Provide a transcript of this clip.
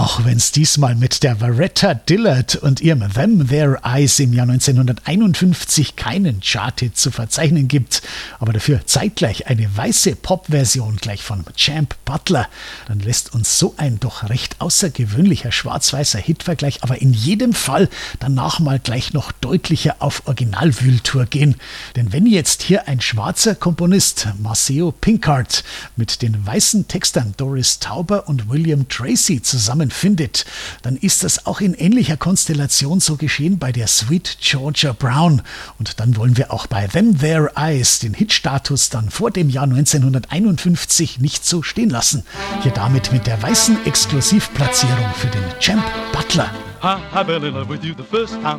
Auch wenn es diesmal mit der Varetta Dillard und ihrem Them Their Eyes im Jahr 1951 keinen Chart-Hit zu verzeichnen gibt, aber dafür zeitgleich eine weiße Pop-Version gleich von Champ Butler, dann lässt uns so ein doch recht außergewöhnlicher schwarz-weißer Hitvergleich aber in jedem Fall danach mal gleich noch deutlicher auf Originalwühltour gehen. Denn wenn jetzt hier ein schwarzer Komponist, Maceo Pinkard, mit den weißen Textern Doris Tauber und William Tracy zusammenfindet, dann ist das auch in ähnlicher Konstellation so geschehen bei der Sweet Georgia Brown. Und dann wollen wir auch bei Them Their Eyes den Hitstatus dann vor dem Jahr 1951 nicht so stehen lassen. Hier damit mit der weißen Exklusivplatzierung für den Champ Butler. I fell in love with you the first time.